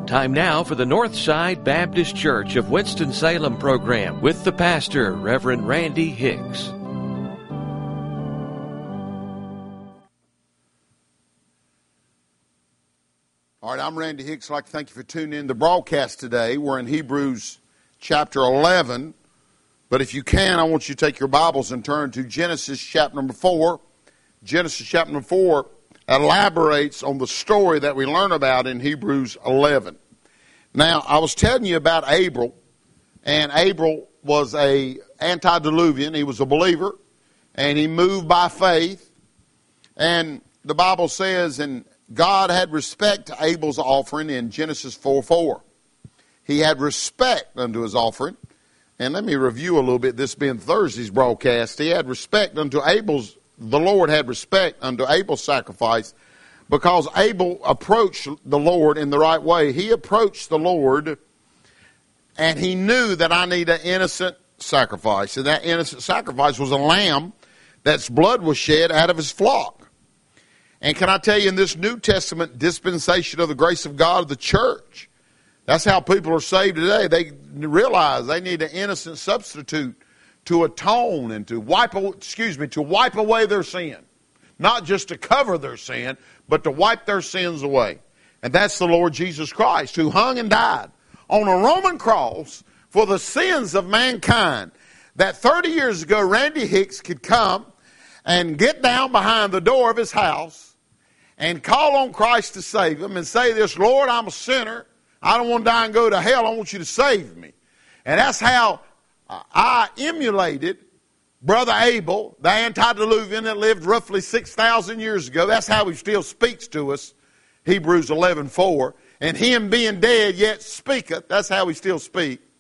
Time now for the Northside Baptist Church of Winston-Salem program with the pastor, Reverend Randy Hicks. All right, I'm Randy Hicks. I'd like to thank you for tuning in to the broadcast today. We're in Hebrews chapter 11. But if you can, I want you to take your Bibles and turn to Genesis chapter number 4. Genesis chapter number 4 elaborates on the story that we learn about in Hebrews 11. Now, I was telling you about Abel, and Abel was an antediluvian. He was a believer, and he moved by faith. And the Bible says, and God had respect to Abel's offering in Genesis 4:4. He had respect unto his offering. And let me review a little bit, this being Thursday's broadcast. He had respect unto Abel's, the Lord had respect unto Abel's sacrifice because Abel approached the Lord in the right way. He approached the Lord and he knew that I need an innocent sacrifice. And that innocent sacrifice was a lamb that's blood was shed out of his flock. And can I tell you, in this New Testament dispensation of the grace of God of the church, that's how people are saved today. They realize they need an innocent substitute to atone and to wipe away their sin. Not just to cover their sin, but to wipe their sins away. And that's the Lord Jesus Christ, who hung and died on a Roman cross for the sins of mankind. That 30 years ago, Randy Hicks could come and get down behind the door of his house and call on Christ to save him and say this, Lord, I'm a sinner. I don't want to die and go to hell. I want you to save me. And that's how I emulated Brother Abel, the antediluvian that lived roughly 6,000 years ago. That's how he still speaks to us, Hebrews 11:4. And him being dead yet speaketh, that's how he still speaks.